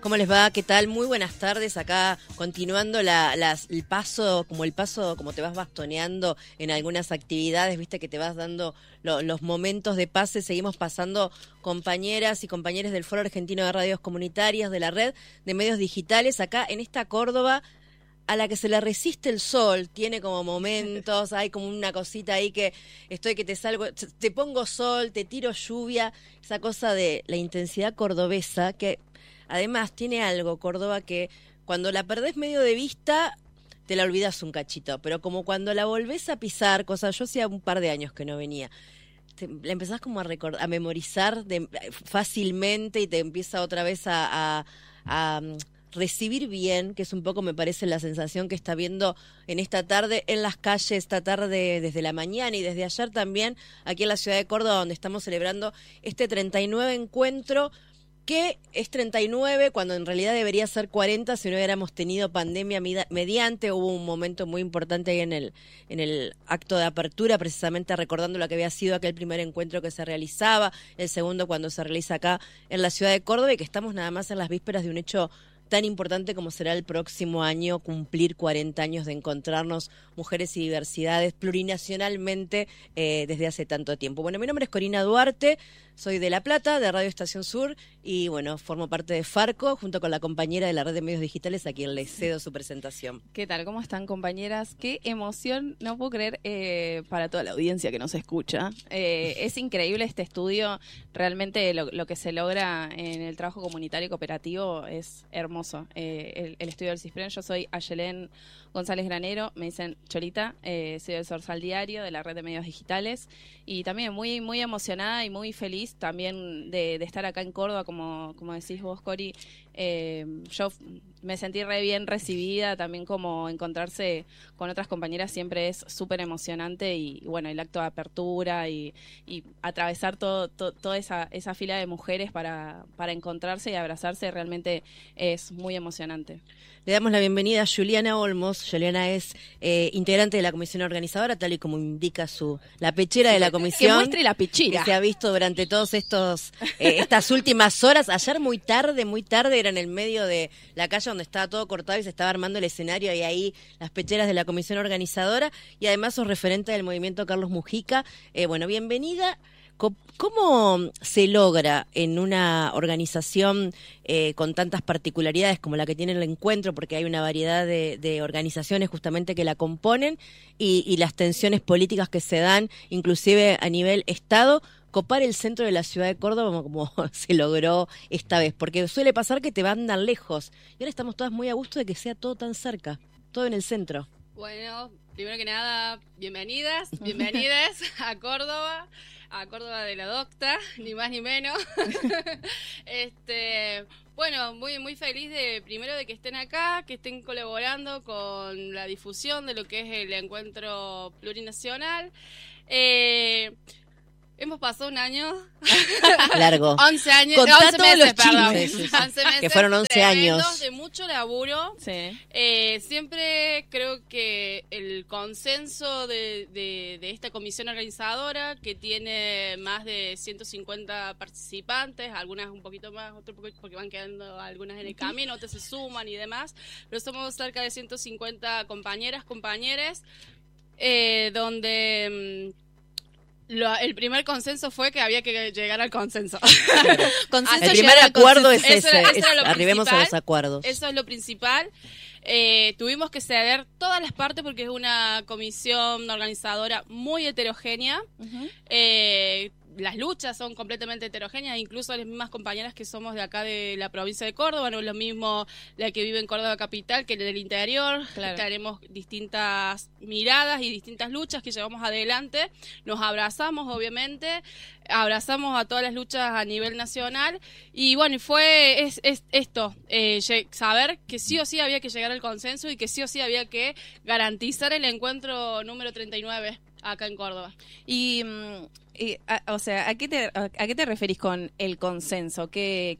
¿Cómo les va? ¿Qué tal? Muy buenas tardes. Acá continuando el paso, como te vas bastoneando en algunas actividades, viste que te vas dando los momentos de pase. Seguimos pasando compañeras y compañeros del Foro Argentino de Radios Comunitarias, de la red de medios digitales, acá en esta Córdoba a la que se le resiste el sol. Tiene como momentos, hay como una cosita ahí que te salgo, te pongo sol, te tiro lluvia, esa cosa de la intensidad cordobesa que además tiene algo, Córdoba, que cuando la perdés medio de vista te la olvidas un cachito, pero como cuando la volvés a pisar, yo hacía un par de años que no venía, la empezás como a memorizar fácilmente y te empieza otra vez a recibir bien, que es un poco, me parece, la sensación que está viendo en esta tarde en las calles, esta tarde desde la mañana y desde ayer también aquí en la ciudad de Córdoba, donde estamos celebrando este 39 encuentro, que es 39 cuando en realidad debería ser 40 si no hubiéramos tenido pandemia mediante. Hubo un momento muy importante ahí en el acto de apertura, precisamente recordando lo que había sido aquel primer encuentro que se realizaba, el segundo cuando se realiza acá en la ciudad de Córdoba, y que estamos nada más en las vísperas de un hecho tan importante como será el próximo año cumplir 40 años de encontrarnos mujeres y diversidades plurinacionalmente desde hace tanto tiempo. Bueno, mi nombre es Corina Duarte, soy de La Plata, de Radio Estación Sur, y bueno, formo parte de Farco, junto con la compañera de la red de medios digitales, a quien le cedo su presentación. ¿Qué tal? ¿Cómo están, compañeras? Qué emoción, no puedo creer, para toda la audiencia que nos escucha. Es increíble este estudio, realmente lo que se logra en el trabajo comunitario y cooperativo es hermoso. El estudio del CISPREN, yo soy Ayelén González Granero, me dicen Cholita, soy del Sorsal Diario, de la red de medios digitales, y también muy, muy emocionada y muy feliz también de estar acá en Córdoba, como decís vos, Cori. Yo me sentí re bien recibida, también como encontrarse con otras compañeras siempre es súper emocionante, y bueno, el acto de apertura y atravesar toda esa fila de mujeres para encontrarse y abrazarse realmente es muy emocionante. Le damos la bienvenida a Juliana Olmos. Juliana es integrante de la comisión organizadora, tal y como indica la pechera de la comisión. Que muestre la pechera. Que se ha visto durante todos estas últimas horas. Ayer muy tarde, era en el medio de la calle donde estaba todo cortado y se estaba armando el escenario, y ahí las pecheras de la comisión organizadora, y además sos referente del movimiento Carlos Mujica. Bueno, bienvenida. ¿Cómo se logra en una organización con tantas particularidades como la que tiene el encuentro, porque hay una variedad de organizaciones justamente que la componen, y las tensiones políticas que se dan, inclusive a nivel Estado, copar el centro de la ciudad de Córdoba como se logró esta vez? Porque suele pasar que te mandan lejos, y ahora estamos todas muy a gusto de que sea todo tan cerca, todo en el centro. Bueno, primero que nada, bienvenidas a Córdoba de la Docta, ni más ni menos. Bueno, muy muy feliz primero de que estén acá, que estén colaborando con la difusión de lo que es el encuentro plurinacional. Hemos pasado un año largo. 11 años. Contá 11 todos meses, los perdón. chismes. 11 meses. Que fueron 11 años. De mucho laburo. Sí. Siempre creo que el consenso de esta comisión organizadora, que tiene más de 150 participantes, algunas un poquito más, otras porque van quedando algunas en el camino, otras se suman y demás, pero somos cerca de 150 compañeros, donde el primer consenso fue que había que llegar al consenso. El primer acuerdo es ese, arribemos a los acuerdos. Eso es lo principal. Tuvimos que ceder todas las partes porque es una comisión organizadora muy heterogénea. Uh-huh. Las luchas son completamente heterogéneas, incluso las mismas compañeras que somos de acá de la provincia de Córdoba, no es lo mismo la que vive en Córdoba capital que del interior. Claro. Tenemos distintas miradas y distintas luchas que llevamos adelante. Nos abrazamos, obviamente, abrazamos a todas las luchas a nivel nacional, y bueno, es esto, saber que sí o sí había que llegar al consenso y que sí o sí había que garantizar el encuentro número 39 acá en Córdoba. O sea, ¿a qué te referís con el consenso? ¿Qué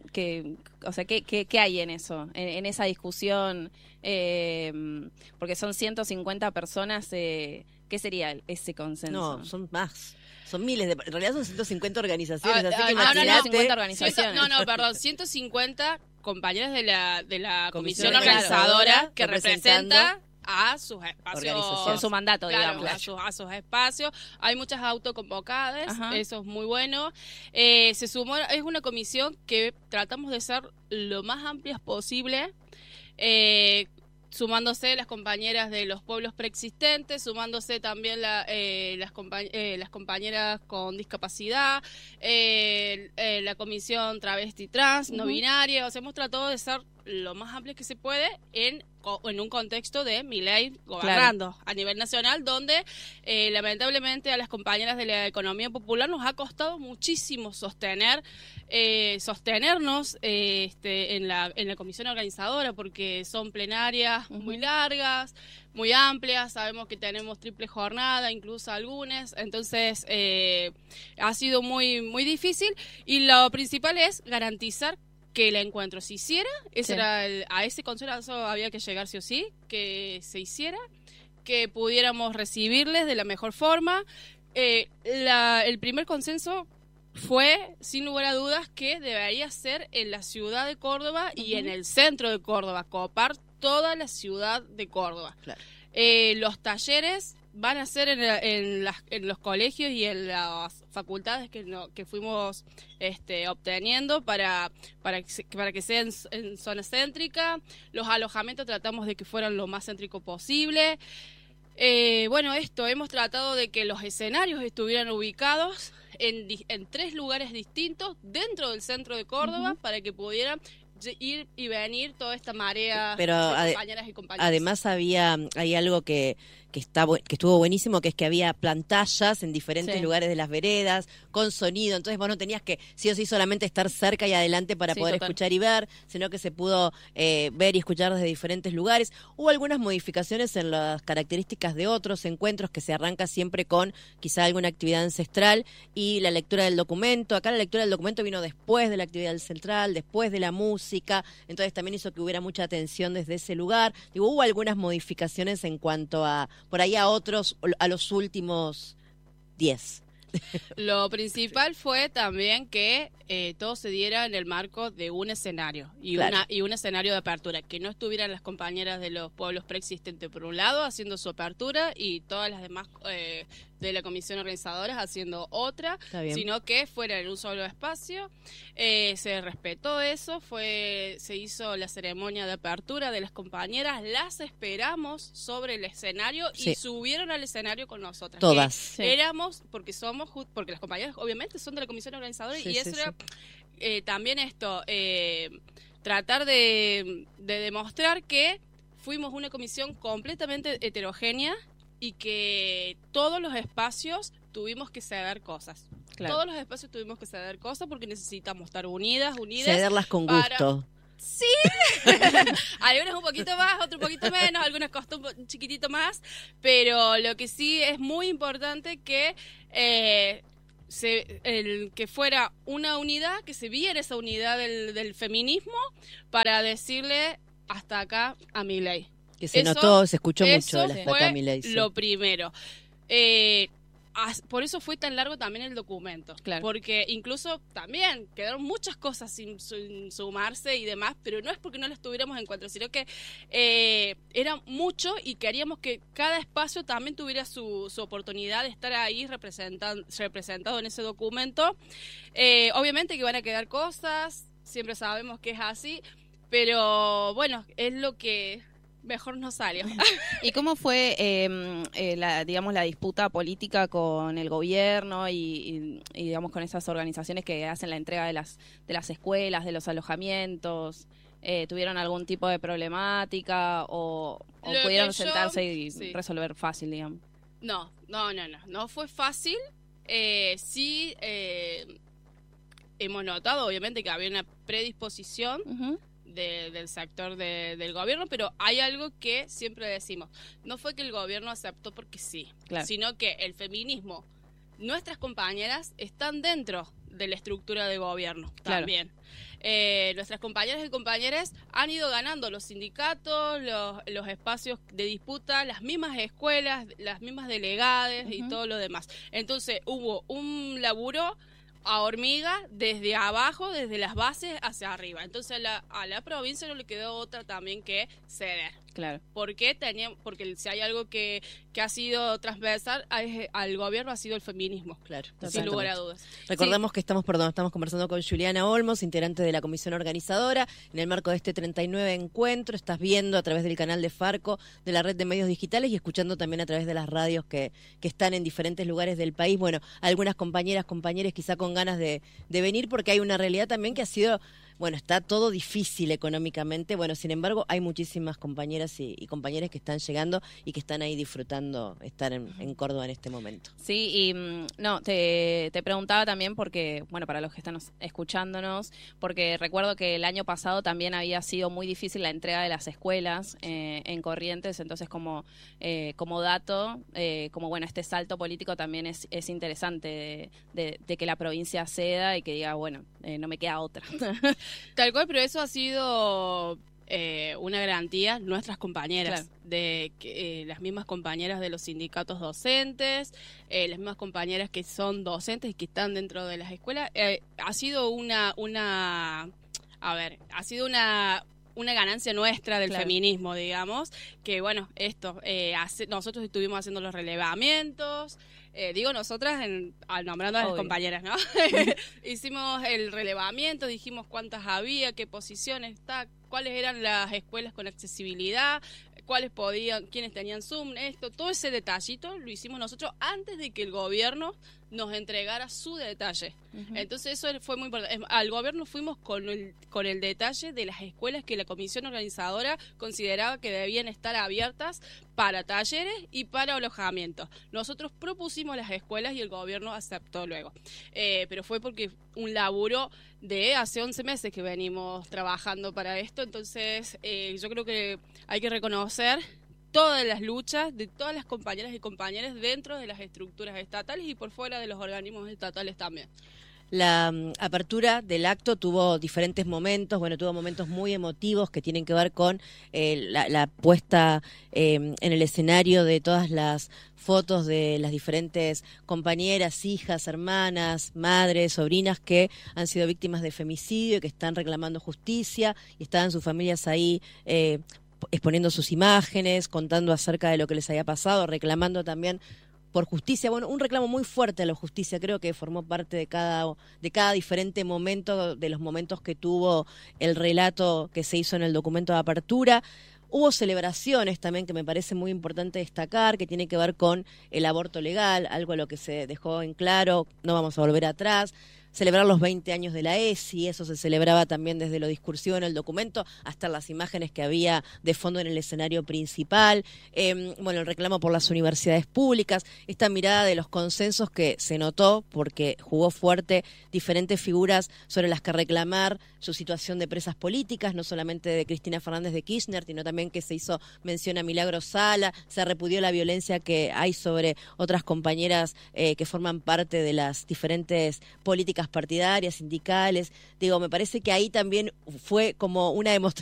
hay en eso, en esa discusión? Porque son 150 personas, ¿qué sería ese consenso? No, son más. Son miles en realidad son 150 organizaciones, así que no, imagínate. 150 organizaciones. Perdón, 150 compañeras de la comisión Comisión organizadora que representando representa a sus espacios, organización. En su mandato, claro, digamos. a sus espacios. Hay muchas autoconvocadas, Ajá. eso es muy bueno. Se sumó, es una comisión que tratamos de ser lo más amplias posible, sumándose las compañeras de los pueblos preexistentes, sumándose también las compañeras con discapacidad, la comisión travesti trans, no binaria. O sea, hemos tratado de ser lo más amplio que se puede en un contexto de Milei gobernando a nivel nacional, donde lamentablemente a las compañeras de la economía popular nos ha costado muchísimo sostenernos en la comisión organizadora, porque son plenarias muy largas, muy amplias. Sabemos que tenemos triple jornada, incluso algunas. Entonces ha sido muy, muy difícil, y lo principal es garantizar que el encuentro se hiciera. Ese era a ese consenso había que llegar sí o sí, que se hiciera, que pudiéramos recibirles de la mejor forma. El primer consenso fue, sin lugar a dudas, que debería ser en la ciudad de Córdoba y en el centro de Córdoba, copar toda la ciudad de Córdoba. Claro. Los talleres van a ser en los colegios y en las facultades que fuimos obteniendo para que sea en zona céntrica. Los alojamientos tratamos de que fueran lo más céntrico posible. Hemos tratado de que los escenarios estuvieran ubicados en 3 lugares distintos dentro del centro de Córdoba, para que pudieran ir y venir toda esta marea de compañeras y compañeros. Además hay algo que estuvo buenísimo, que es que había pantallas en diferentes lugares de las veredas, con sonido. Entonces vos no tenías que sí o sí solamente estar cerca y adelante para poder escuchar y ver, sino que se pudo ver y escuchar desde diferentes lugares. Hubo algunas modificaciones en las características de otros encuentros, que se arranca siempre con quizá alguna actividad ancestral y la lectura del documento. Acá la lectura del documento vino después de la actividad central, después de la música, entonces también hizo que hubiera mucha atención desde ese lugar. Hubo algunas modificaciones en cuanto a por ahí a los últimos 10. Lo principal fue también que todo se diera en el marco de un escenario y un escenario de apertura, que no estuvieran las compañeras de los pueblos preexistentes por un lado haciendo su apertura y todas las demás de la comisión organizadora haciendo otra, sino que fuera en un solo espacio. Se respetó eso, se hizo la ceremonia de apertura de las compañeras, las esperamos sobre el escenario y subieron al escenario con nosotras. Todas. Éramos, porque las compañeras obviamente son de la comisión organizadora, y eso era también esto, tratar de demostrar que fuimos una comisión completamente heterogénea y que todos los espacios tuvimos que ceder cosas. Claro. Todos los espacios tuvimos que ceder cosas porque necesitamos estar unidas. Cederlas con gusto. Sí, algunas un poquito más, otras un poquito menos, algunas costó un chiquitito más, pero lo que sí es muy importante que que fuera una unidad, que se viera esa unidad del feminismo para decirle hasta acá a Milei. Que se notó, se escuchó mucho de hasta acá Milei. Lo primero. Por eso fue tan largo también el documento, porque incluso también quedaron muchas cosas sin sumarse y demás, pero no es porque no las tuviéramos en cuenta, sino que era mucho y queríamos que cada espacio también tuviera su oportunidad de estar ahí representado en ese documento. Obviamente que van a quedar cosas, siempre sabemos que es así, pero bueno, es lo que mejor nos salió. ¿Y cómo fue la disputa política con el gobierno y digamos con esas organizaciones que hacen la entrega de las escuelas, de los alojamientos? ¿Tuvieron algún tipo de problemática o pudieron sentarse y resolver fácil, digamos? No fue fácil. Sí hemos notado obviamente que había una predisposición del sector del gobierno, pero hay algo que siempre decimos: no fue que el gobierno aceptó porque sí, sino que el feminismo, nuestras compañeras están dentro de la estructura de gobierno también. Nuestras compañeras y compañeros han ido ganando los sindicatos, los espacios de disputa, las mismas escuelas, las mismas delegadas y todo lo demás. Entonces hubo un laburo a hormiga, desde abajo, desde las bases hacia arriba. Entonces a la provincia no le quedó otra también que ceder. Claro. Porque si hay algo que ha sido transversal al gobierno ha sido el feminismo. Claro, sin lugar a dudas. Recordamos que estamos conversando con Juliana Olmos, integrante de la comisión organizadora, en el marco de este 39 encuentro. Estás viendo a través del canal de Farco, de la red de medios digitales, y escuchando también a través de las radios que están en diferentes lugares del país. Bueno, algunas compañeros quizá con ganas de venir, porque hay una realidad también que ha sido... Bueno, está todo difícil económicamente, bueno, sin embargo, hay muchísimas compañeras y compañeros que están llegando y que están ahí disfrutando estar en Córdoba en este momento. Sí, y no, te preguntaba también porque, bueno, para los que están escuchándonos, porque recuerdo que el año pasado también había sido muy difícil la entrega de las escuelas en Corrientes, entonces como dato, como bueno, este salto político también es interesante de que la provincia ceda y que diga, bueno, no me queda otra. Tal cual, pero eso ha sido una garantía nuestras compañeras, claro, de que, las mismas compañeras de los sindicatos docentes, las mismas compañeras que son docentes y que están dentro de las escuelas. Ha sido una ganancia nuestra del claro, feminismo, digamos, que bueno, nosotros estuvimos haciendo los relevamientos, digo nosotras nombrando a las compañeras, ¿no? Hicimos el relevamiento, dijimos cuántas había, qué posiciones, cuáles eran las escuelas con accesibilidad, quiénes tenían Zoom, todo ese detallito lo hicimos nosotros antes de que el gobierno nos entregara su detalle. Uh-huh. Entonces eso fue muy importante. Al gobierno fuimos con el detalle de las escuelas que la comisión organizadora consideraba que debían estar abiertas para talleres y para alojamiento. Nosotros propusimos las escuelas y el gobierno aceptó luego. Pero fue porque un laburo de hace 11 meses que venimos trabajando para esto, entonces yo creo que hay que reconocer todas las luchas de todas las compañeras y compañeros dentro de las estructuras estatales y por fuera de los organismos estatales también. La apertura del acto tuvo diferentes momentos, tuvo momentos muy emotivos que tienen que ver con la puesta en el escenario de todas las fotos de las diferentes compañeras, hijas, hermanas, madres, sobrinas que han sido víctimas de femicidio y que están reclamando justicia, y estaban sus familias ahí exponiendo sus imágenes, contando acerca de lo que les había pasado, reclamando también por justicia. Bueno, un reclamo muy fuerte a la justicia, creo que formó parte de cada diferente momento, de los momentos que tuvo el relato que se hizo en el documento de apertura. Hubo celebraciones también que me parece muy importante destacar, que tiene que ver con el aborto legal, algo a lo que se dejó en claro, no vamos a volver atrás. Celebrar los 20 años de la ESI, eso se celebraba también desde lo discursivo en el documento, hasta las imágenes que había de fondo en el escenario principal. El reclamo por las universidades públicas, esta mirada de los consensos que se notó porque jugó fuerte diferentes figuras sobre las que reclamar su situación de presas políticas, no solamente de Cristina Fernández de Kirchner, sino también que se hizo mención a Milagro Sala, se repudió la violencia que hay sobre otras compañeras que forman parte de las diferentes políticas partidarias, sindicales. Me parece que ahí también fue como una demostración